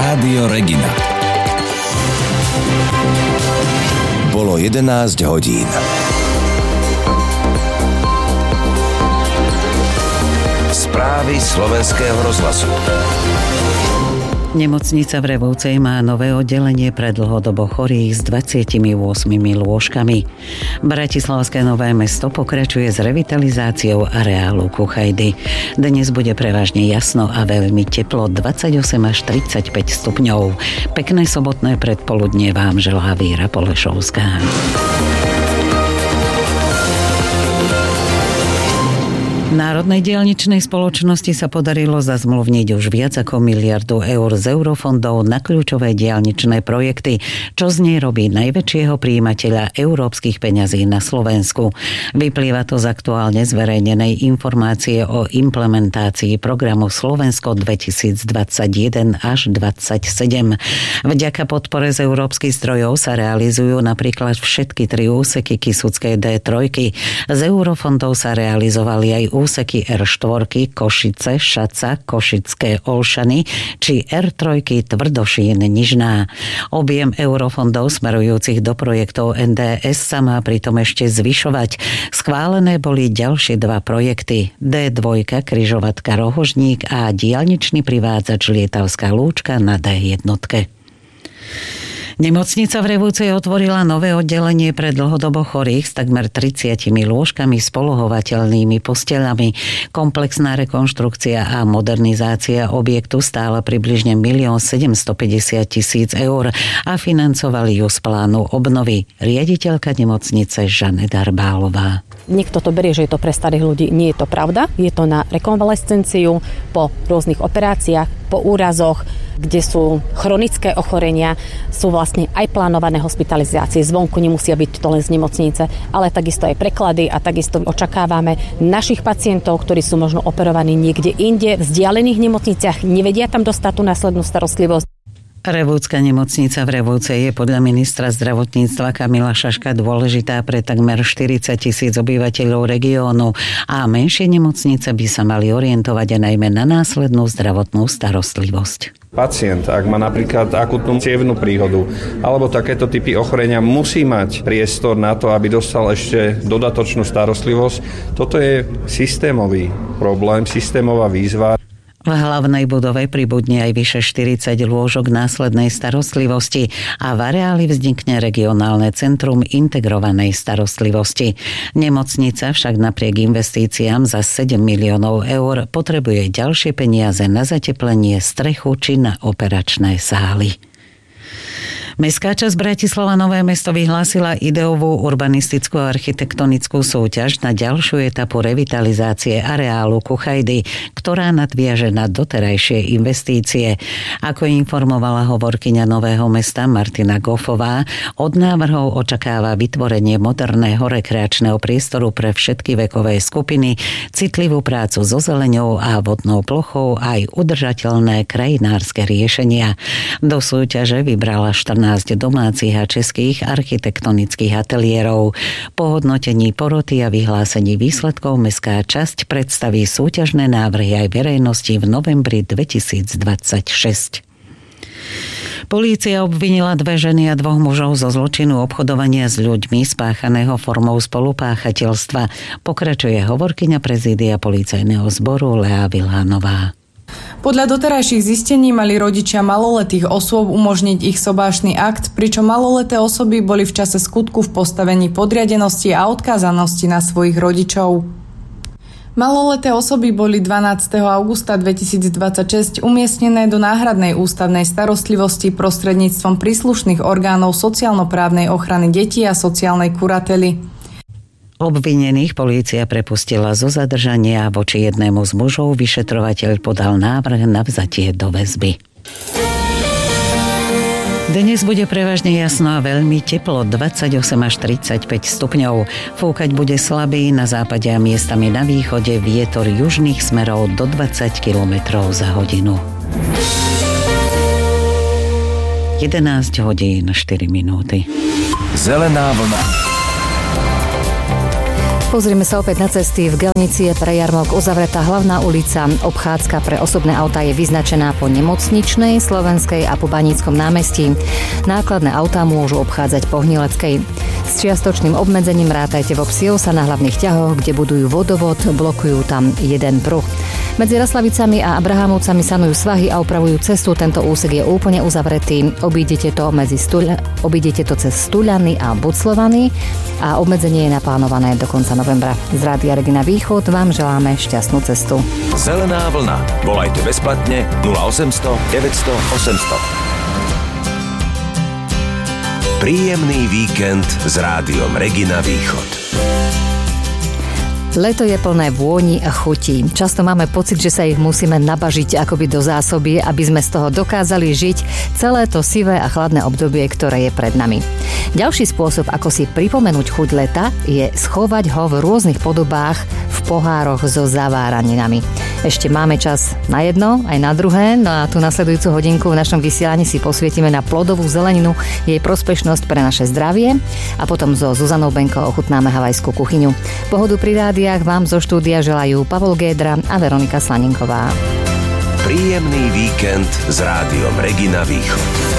Rádio Regina. Bolo 11 hodín. Správy Slovenského rozhlasu. Nemocnica v Revúcej má nové oddelenie pre dlhodobo chorých s 28 lôžkami. Bratislavské Nové Mesto pokračuje s revitalizáciou areálu Kuchajdy. Dnes bude prevažne jasno a veľmi teplo, 28 až 35 stupňov. Pekné sobotné predpoludnie vám želá Víra Polešovská. Národnej diaľničnej spoločnosti sa podarilo zazmluvniť už viac ako 1 miliardu eur z eurofondov na kľúčové diaľničné projekty, čo z nej robí najväčšieho prijímateľa európskych peňazí na Slovensku. Vyplýva to z aktuálne zverejnenej informácie o implementácii programu Slovensko 2021 až 2027. Vďaka podpore z európskych zdrojov sa realizujú napríklad všetky 3 úseky Kysuckej D3. Z eurofondov sa realizovali aj úseky R4, Košice, Šaca, Košické Olšany či R3 Tvrdošín, Nižná. Objem eurofondov smerujúcich do projektov NDS sa má pritom ešte zvyšovať. Schválené boli ďalšie 2 projekty. D2 Križovatka Rohožník a diaľničný privádzač Lietavská Lúčka na D1. Nemocnica v Revúcej otvorila nové oddelenie pre dlhodobo chorých s takmer 30 lôžkami s polohovateľnými posteľami. Komplexná rekonštrukcia a modernizácia objektu stála približne 1 750 000 eur a financovali ju z plánu obnovy riaditeľka nemocnice Žane Darbálová. Niekto to berie, že je to pre starých ľudí. Nie je to pravda. Je to na rekonvalescenciu po rôznych operáciách, po úrazoch, kde sú chronické ochorenia, sú vlastne aj plánované hospitalizácie. Zvonku nemusia byť to len z nemocnice, ale takisto aj preklady a takisto očakávame našich pacientov, ktorí sú možno operovaní niekde inde, v vzdialených nemocniciach, nevedia tam dostať tú následnú starostlivosť. Revúcka nemocnica v Revúcej je podľa ministra zdravotníctva Kamila Šaška dôležitá pre takmer 40 000 obyvateľov regiónu a menšie nemocnice by sa mali orientovať aj najmä na následnú zdravotnú starostlivosť. Pacient, ak má napríklad akutnú cievnu príhodu alebo takéto typy ochorenia, musí mať priestor na to, aby dostal ešte dodatočnú starostlivosť. Toto je systémový problém, systémová výzva. V hlavnej budove pribudne aj vyše 40 lôžok následnej starostlivosti a v areáli vznikne regionálne centrum integrovanej starostlivosti. Nemocnica však napriek investíciám za 7 miliónov eur potrebuje ďalšie peniaze na zateplenie, strechu či na operačné sály. Mestská časť Bratislava Nové Mesto vyhlásila ideovú urbanistickú a architektonickú súťaž na ďalšiu etapu revitalizácie areálu Kuchajdy, ktorá nadviaže na doterajšie investície. Ako informovala hovorkyňa Nového Mesta Martina Goffová, od návrhov očakáva vytvorenie moderného rekreačného priestoru pre všetky vekové skupiny, citlivú prácu so zeleňou a vodnou plochou aj udržateľné krajinárske riešenia. Do súťaže vybrala 14 domácich a českých architektonických ateliérov. Po hodnotení poroty a vyhlásení výsledkov mestská časť predstaví súťažné návrhy aj verejnosti v novembri 2026. Polícia obvinila 2 ženy a 2 mužov zo zločinu obchodovania s ľuďmi spáchaného formou spolupáchateľstva. Pokračuje hovorkyňa prezídia policajného zboru Lea Vilhanová. Podľa doterajších zistení mali rodičia maloletých osôb umožniť ich sobášny akt, pričom maloleté osoby boli v čase skutku v postavení podriadenosti a odkázanosti na svojich rodičov. Maloleté osoby boli 12. augusta 2026 umiestnené do náhradnej ústavnej starostlivosti prostredníctvom príslušných orgánov sociálno-právnej ochrany detí a sociálnej kurately. Obvinených polícia prepustila zo zadržania a voči jednému z mužov vyšetrovateľ podal návrh na vzatie do väzby. Dnes bude prevažne jasno a veľmi teplo, 28 až 35 stupňov. Fúkať bude slabý, na západe a miestami na východe vietor južných smerov do 20 km za hodinu. 11 hodín 4 minúty. Zelená vlna. Pozrime sa opäť na cesty. V Gelnici je pre jarmok uzavretá hlavná ulica. Obchádzka pre osobné autá je vyznačená po Nemocničnej, Slovenskej a po Baníckom námestí. Nákladné autá môžu obchádzať po Hnileckej. S čiastočným obmedzením rátajte vo Psiovsa na hlavných ťahoch, kde budujú vodovod, blokujú tam jeden pruh. Medzi Raslavicami a Abrahamovcami sanujú svahy a upravujú cestu. Tento úsek je úplne uzavretý. Obídete to cez Stuľany a Buclovany a obmedzenie je naplánované do konca novembra. Z Rádia Regina Východ vám želáme šťastnú cestu. Zelená vlna. Volajte bezplatne 0800 900 800. Príjemný víkend s Rádiom Regina Východ. Leto je plné vôni a chutí. Často máme pocit, že sa ich musíme nabažiť akoby do zásoby, aby sme z toho dokázali žiť celé to sivé a chladné obdobie, ktoré je pred nami. Ďalší spôsob, ako si pripomenúť chuť leta, je schovať ho v rôznych podobách v pohároch so zaváraninami. Ešte máme čas na jedno, aj na druhé, no a tú nasledujúcu hodinku v našom vysielaní si posvietime na plodovú zeleninu, jej prospešnosť pre naše zdravie a potom so Zuzanou Benko ochutnáme havajskú kuchyňu. Pohodu pri rádiách vám zo štúdia želajú Pavol Gédra a Veronika Slaninková. Príjemný víkend s Rádiom Regina Východ.